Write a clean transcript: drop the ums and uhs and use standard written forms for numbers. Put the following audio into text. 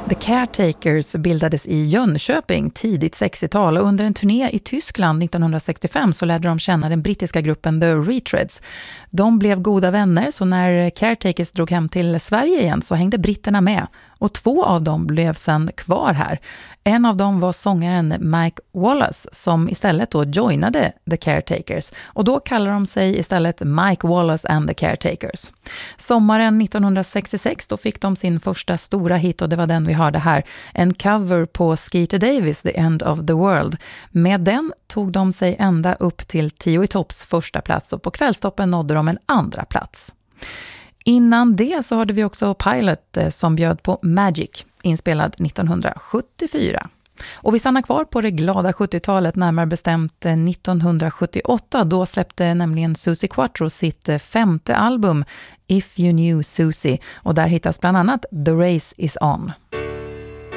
The Caretakers bildades i Jönköping tidigt 60-tal och under en turné i Tyskland 1965 så lärde de känna den brittiska gruppen The Retreads. De blev goda vänner, så när Caretakers drog hem till Sverige igen så hängde britterna med. Och 2 av dem blev sedan kvar här. En av dem var sångaren Mike Wallace som istället då joinade The Caretakers. Och då kallar de sig istället Mike Wallace and the Caretakers. Sommaren 1966 då fick de sin första stora hit och det var den vi hörde här. En cover på Skeeter Davis, The End of the World. Med den tog de sig ända upp till 10 i topps första plats och på kvällstoppen nådde de en andra plats. Innan det så hörde vi också Pilot som bjöd på Magic, inspelad 1974. Och vi stannar kvar på det glada 70-talet, närmare bestämt 1978. Då släppte nämligen Suzi Quatro sitt 5:e album If You Knew Susie. Och där hittas bland annat The Race Is On.